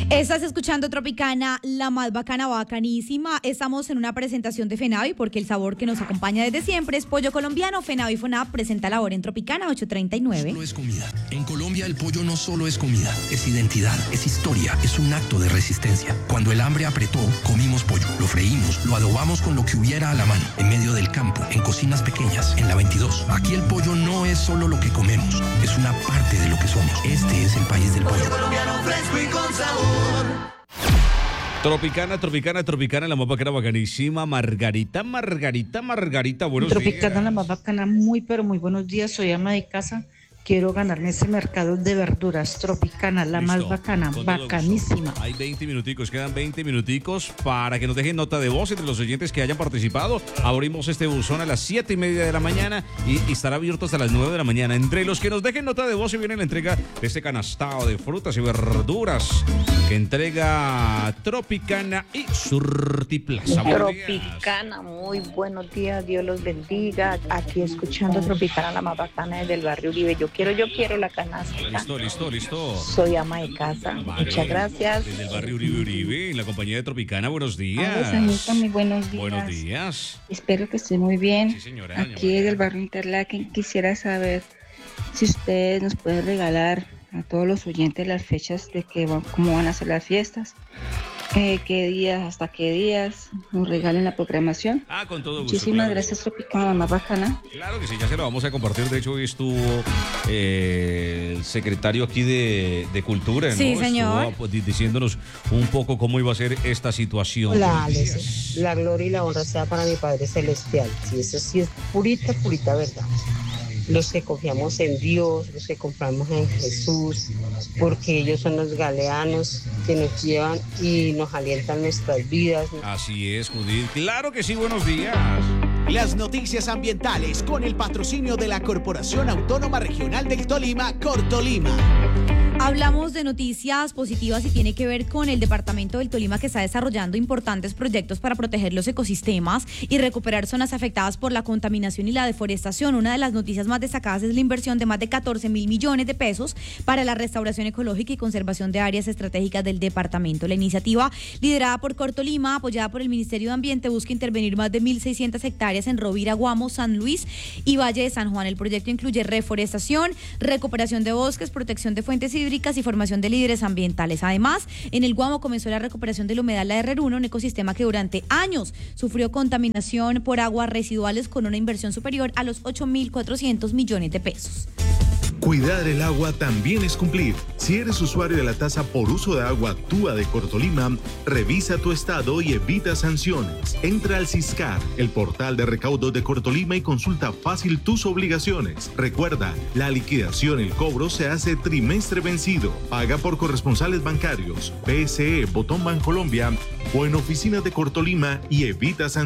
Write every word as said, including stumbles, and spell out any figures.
Estás escuchando Tropicana, la más bacana, bacanísima. Estamos en una presentación de FENAVI porque el sabor que nos acompaña desde siempre es pollo colombiano. FENAVI FONAP presenta la hora en Tropicana ocho treinta y nueve. No es comida. En Colombia el pollo no solo es comida, es identidad, es historia, es un acto de resistencia. Cuando el hambre apretó, comimos pollo, lo freímos, lo adobamos con lo que hubiera a la mano, en medio del campo, en cocinas pequeñas, en la veintidós. Aquí el pollo no es solo lo que comemos, es una parte de lo que somos. Este es el país del pollo. Pollo colombiano fresco y con sabor. Tropicana, Tropicana, Tropicana, la más bacana, bacanísima. Margarita, Margarita, Margarita, buenos Tropicana, días. la más bacana, muy pero muy buenos días. Soy ama de casa. Quiero ganarme ese mercado de verduras. Tropicana, la Listo, más bacana, con todo bacanísima. gusto. Hay veinte minuticos, quedan veinte minuticos para que nos dejen nota de voz entre los oyentes que hayan participado. Abrimos este buzón a las siete y media de la mañana y, y estará abierto hasta las nueve de la mañana. Entre los que nos dejen nota de voz, y viene la entrega de este canastado de frutas y verduras que entrega Tropicana y Surtiplaza. Tropicana, muy buenos días, Dios los bendiga. Aquí escuchando Tropicana, la más bacana desde el barrio Uribe. Yo quiero, yo quiero la canasta. Listo, listo, listo. Soy ama de casa. Vale. Muchas gracias. Desde el barrio Uribe Uribe, en la compañía de Tropicana, buenos días. Hola, Sanita, muy buenos días. Buenos días. Espero que esté muy bien. Sí, señora. Aquí desde el barrio Interlaken quisiera saber si usted nos puede regalar a todos los oyentes las fechas de que va- cómo van a ser las fiestas, eh, qué días, hasta qué días nos regalen la programación. Ah, con todo gusto. Muchísimas claro. gracias, Tropicana, más bacana. Claro que sí, ya se lo vamos a compartir. De hecho, hoy estuvo eh, el secretario aquí de, de Cultura, ¿no? Sí, señor. Estuvo, pues, di- diciéndonos un poco cómo iba a ser esta situación. Hola, Alex. La gloria y la honra sea para mi Padre Celestial. Sí, eso sí es purita, purita verdad. Los que confiamos en Dios, los que confiamos en Jesús, porque ellos son los galeanos que nos llevan y nos alientan nuestras vidas. Así es, Judith. Claro que sí, buenos días. Las noticias ambientales con el patrocinio de la Corporación Autónoma Regional del Tolima, Cortolima. Hablamos de noticias positivas y tiene que ver con el departamento del Tolima, que está desarrollando importantes proyectos para proteger los ecosistemas y recuperar zonas afectadas por la contaminación y la deforestación. Una de las noticias más destacadas es la inversión de más de catorce mil millones de pesos para la restauración ecológica y conservación de áreas estratégicas del departamento. La iniciativa, liderada por Cortolima, apoyada por el Ministerio de Ambiente, busca intervenir más de mil seiscientas hectáreas en Rovira, Guamo, San Luis y Valle de San Juan. El proyecto incluye reforestación, recuperación de bosques, protección de fuentes hídricas y formación de líderes ambientales. Además, en el Guamo comenzó la recuperación del humedal La Herreruna, un ecosistema que durante años sufrió contaminación por aguas residuales con una inversión superior a los ocho mil cuatrocientos millones de pesos. Cuidar el agua también es cumplir. Si eres usuario de la tasa por uso de agua Actúa de Cortolima, revisa tu estado y evita sanciones. Entra al Siscar, el portal de recaudos de Cortolima, y consulta fácil tus obligaciones. Recuerda, la liquidación y el cobro se hace trimestre vencido. Paga por corresponsales bancarios, P S E, Botón Bancolombia o en oficinas de Cortolima y evita sanciones.